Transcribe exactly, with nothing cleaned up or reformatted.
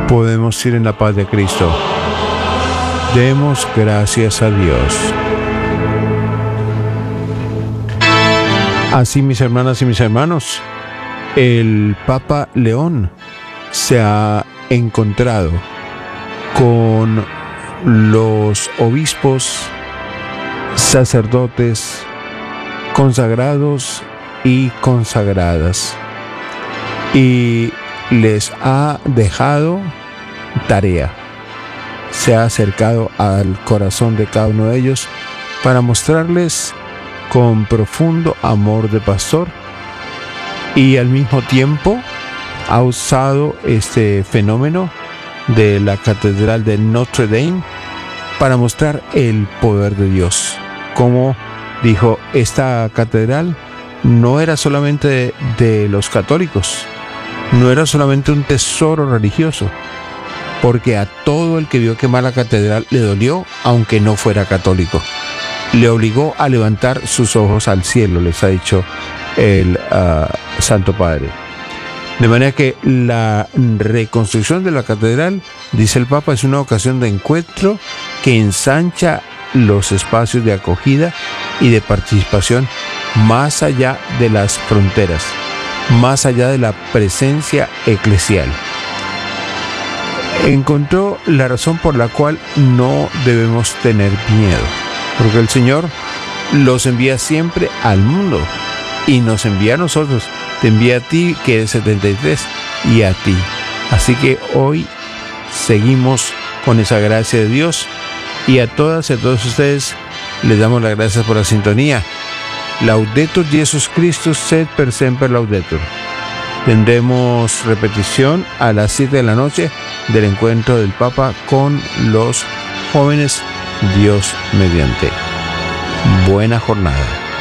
podemos ir en la paz de Cristo. Demos gracias a Dios. Así, mis hermanas y mis hermanos, el Papa León se ha encontrado con los obispos, sacerdotes, consagrados y consagradas, y les ha dejado tarea. Se ha acercado al corazón de cada uno de ellos para mostrarles con profundo amor de pastor, y al mismo tiempo ha usado este fenómeno de la Catedral de Notre Dame para mostrar el poder de Dios. Como dijo, esta catedral no era solamente de, de los católicos, no era solamente un tesoro religioso, porque a todo el que vio quemar la catedral le dolió, aunque no fuera católico. Le obligó a levantar sus ojos al cielo, les ha dicho el uh, Santo Padre. De manera que la reconstrucción de la catedral, dice el Papa, es una ocasión de encuentro que ensancha los espacios de acogida y de participación más allá de las fronteras, más allá de la presencia eclesial. Encontró la razón por la cual no debemos tener miedo, porque el Señor los envía siempre al mundo y nos envía a nosotros. Te envía a ti, que eres setenta y tres, y a ti. Así que hoy seguimos con esa gracia de Dios, y a todas y a todos ustedes les damos las gracias por la sintonía. Laudetur Jesus Christus, sed per semper laudetur. Tendremos repetición a las siete de la noche del encuentro del Papa con los jóvenes, Dios mediante. Buena jornada.